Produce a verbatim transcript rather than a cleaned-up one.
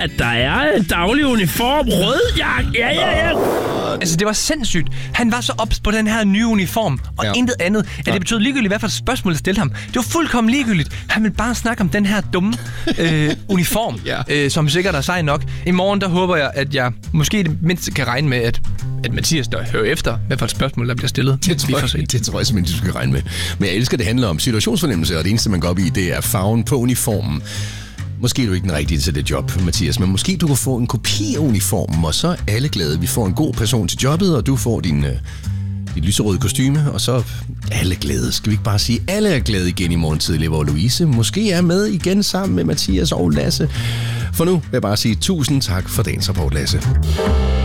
at der er en daglig uniform. Rød jakke. Ja, ja, ja. Altså, det var sindssygt. Han var så ops på den her nye uniform, og ja. intet andet. At det betød ligegyldigt, hvad for et spørgsmål, der stillede ham. Det var fuldkommen ligegyldigt. Han ville bare snakke om den her dumme øh, uniform, ja. øh, som sikkert er sej nok. I morgen, der håber jeg, at jeg måske det mindste kan regne med, at, at Mathias der hører efter, hvad for et spørgsmål, der bliver stillet. Det tror jeg, det tror jeg simpelthen, du skal regne med. Men jeg elsker, at det handler om situationsfornemmelse, og det eneste, man går op i, det er farven på uniformen. Måske er du ikke den rigtige til det job, Mathias, men måske du kan få en kopi af uniformen, og så er alle glade. Vi får en god person til jobbet, og du får din, øh, din lyserøde kostyme, og så er alle glade. Skal vi ikke bare sige, at alle er glade igen i morgen tidlig, hvor Louise måske er med igen sammen med Mathias og Lasse. For nu vil jeg bare sige tusind tak for dagens rapport, Lasse.